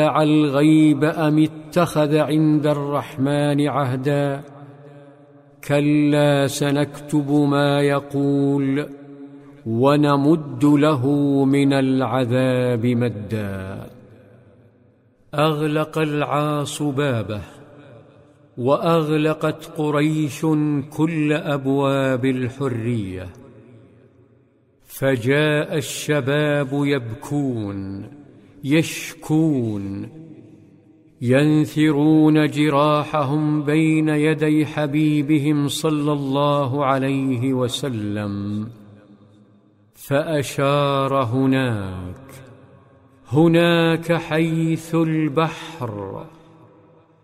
الغيب أم اتخذ عند الرحمن عهدا كلا سنكتب ما يقول ونمد له من العذاب مدا. أغلق العاص بابه وأغلقت قريش كل أبواب الحرية، فجاء الشباب يبكون يشكون ينثرون جراحهم بين يدي حبيبهم صلى الله عليه وسلم، فأشار هناك حيث البحر